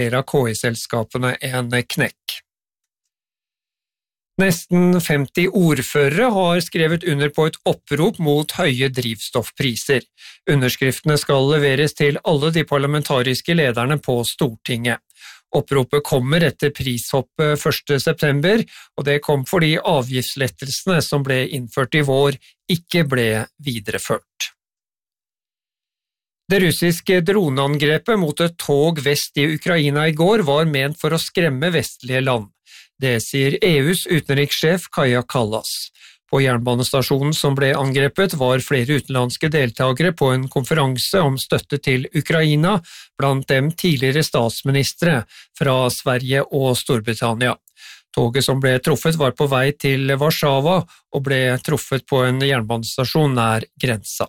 av KI-selskapene en knekk. Nesten 50 ordførere har skrevet under på et opprop mot høye drivstoffpriser. Underskriftene skal leveres til alle de parlamentariske lederne på Stortinget. Oppropet kommer etter prishoppet 1. september, og det kom fordi avgiftslettelsene som ble innført i vår ikke ble videreført. Det russiske droneangrepet mot et tog vest i Ukraina i går var ment for å skremme vestlige land. Det sier EUs utenrikssjef Kaja Kallas. På jernbanestasjonen som ble angrepet var flere utenlandske deltagere på en konferanse om støtte til Ukraina, blant dem tidligere statsministre fra Sverige og Storbritannia. Toget som ble truffet var på vei til Warszawa og ble truffet på en jernbanestasjon nær grensa.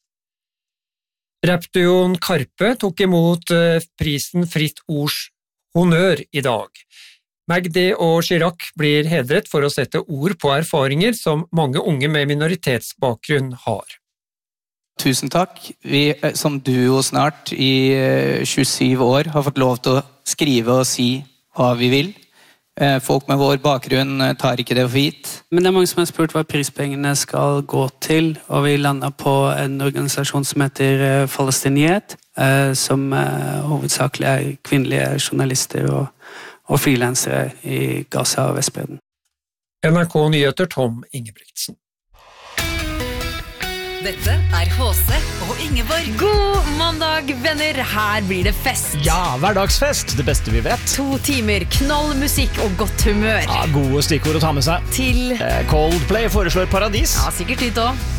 Rappduoen Karpe tok imot prisen Fritt Ords honnør i dag. Magdi og Chirac blir hedret for å sette ord på erfaringer som mange unge med minoritetsbakgrunn har. Tusen takk. Vi som duo snart i 27 år har fått lov til å skrive og si hva vi vil. Folk med vår bakgrunn tar ikke det for gitt. Men det mange som har spurt hva prispengene skal gå til, og vi lander på en organisasjon som heter Palestiniet, som hovedsakelig er kvinnelige journalister og frilansere i Gaza og Vestbredden. NRK Nyheter Tom Ingebrigtsen. Dette er HC og Ingeborg. God mandag, venner. Her blir det fest. Ja, hverdagsfest. Det beste vi vet. 2 timer, knall musikk og godt humør. Ja, gode stikkord å ta med seg. Til Coldplay foreslår Paradis. Ja, sikkert dit også.